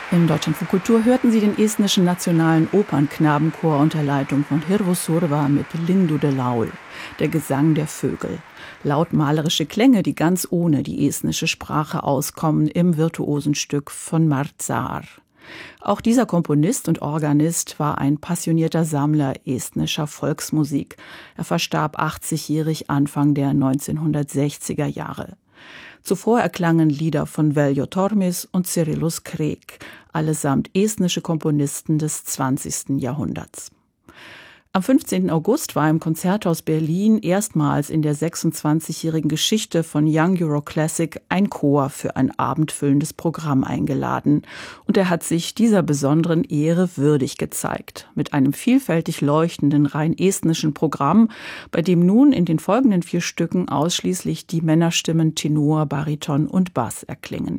Im Deutschlandfunk Kultur hörten Sie den estnischen Nationalen Opernknabenchor unter Leitung von Hirvo Surva mit Lindude Laul, der Gesang der Vögel. Lautmalerische Klänge, die ganz ohne die estnische Sprache auskommen, im virtuosen Stück von Mart Saar. Auch dieser Komponist und Organist war ein passionierter Sammler estnischer Volksmusik. Er verstarb 80-jährig Anfang der 1960er Jahre. Zuvor erklangen Lieder von Veljo Tormis und Cyrillus Kreek, allesamt estnische Komponisten des 20. Jahrhunderts. Am 15. August war im Konzerthaus Berlin erstmals in der 26-jährigen Geschichte von Young Euro Classic ein Chor für ein abendfüllendes Programm eingeladen. Und er hat sich dieser besonderen Ehre würdig gezeigt. Mit einem vielfältig leuchtenden, rein estnischen Programm, bei dem nun in den folgenden 4 Stücken ausschließlich die Männerstimmen Tenor, Bariton und Bass erklingen.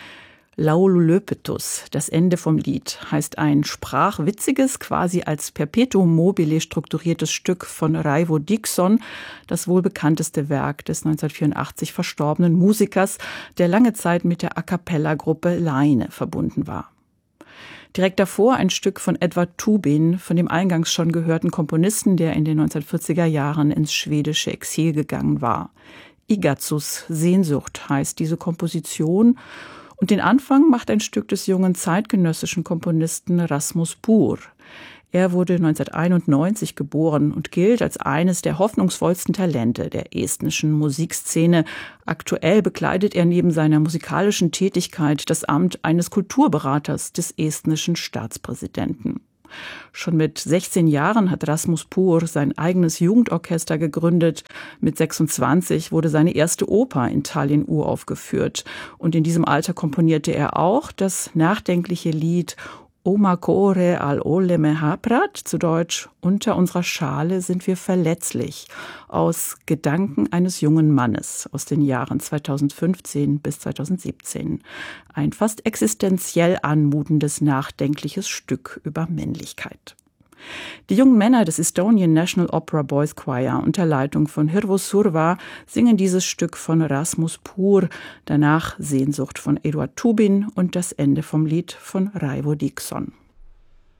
Laulu Löpetus, das Ende vom Lied, heißt ein sprachwitziges, quasi als Perpetuum mobile strukturiertes Stück von Raivo Dixon, das wohl bekannteste Werk des 1984 verstorbenen Musikers, der lange Zeit mit der A-cappella-Gruppe Laine verbunden war. Direkt davor ein Stück von Edward Tubin, von dem eingangs schon gehörten Komponisten, der in den 1940er Jahren ins schwedische Exil gegangen war. Igatsus Sehnsucht heißt diese Komposition. Und den Anfang macht ein Stück des jungen zeitgenössischen Komponisten Rasmus Puur. Er wurde 1991 geboren und gilt als eines der hoffnungsvollsten Talente der estnischen Musikszene. Aktuell bekleidet er neben seiner musikalischen Tätigkeit das Amt eines Kulturberaters des estnischen Staatspräsidenten. Schon mit 16 Jahren hat Rasmus Puur sein eigenes Jugendorchester gegründet. Mit 26 wurde seine erste Oper in Tallinn uraufgeführt. Und in diesem Alter komponierte er auch das nachdenkliche Lied Oma Kore al Oleme Haprat, zu Deutsch, unter unserer Schale sind wir verletzlich, aus Gedanken eines jungen Mannes aus den Jahren 2015 bis 2017. Ein fast existenziell anmutendes, nachdenkliches Stück über Männlichkeit. Die jungen Männer des Estonian National Opera Boys Choir unter Leitung von Hirvo Surva singen dieses Stück von Rasmus Puur, danach Sehnsucht von Edward Tubin und das Ende vom Lied von Raivo Dixon.